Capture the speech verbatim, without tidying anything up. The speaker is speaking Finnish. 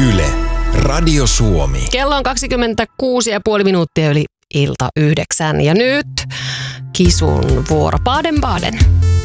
Yle, Radio Suomi. Kello on kaksikymmentäkuusi ja puoli minuuttia yli ilta yhdeksän. Ja nyt Kisun vuoro. Baden-Baden.